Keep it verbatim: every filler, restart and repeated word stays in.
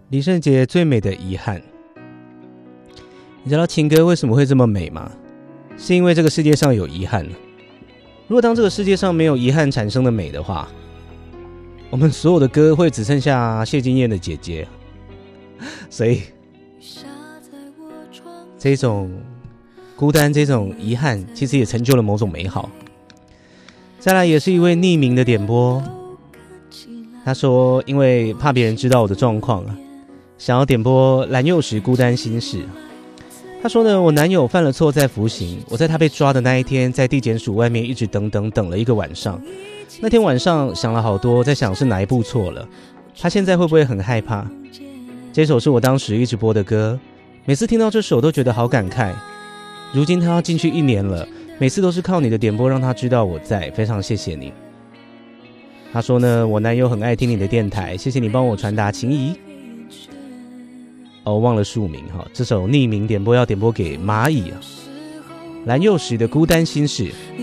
李圣杰最美的遗憾。你知道情歌为什么会这么美吗？是因为这个世界上有遗憾。如果当这个世界上没有遗憾产生的美的话，我们所有的歌会只剩下谢金燕的姐姐。所以这种孤单，这种遗憾其实也成就了某种美好。再来也是一位匿名的点播，他说因为怕别人知道我的状况，想要点播蓝又时孤单心事。他说呢，我男友犯了错在服刑，我在他被抓的那一天在地检署外面一直等等等了一个晚上。那天晚上想了好多，在想是哪一步错了，他现在会不会很害怕。这首是我当时一直播的歌，每次听到这首都觉得好感慨。如今他要进去一年了，每次都是靠你的点播让他知道我在，非常谢谢你。他说呢，我男友很爱听你的电台，谢谢你帮我传达情谊。哦，忘了署名哈，这首匿名点播要点播给蚂蚁啊，蓝又时的孤单心事。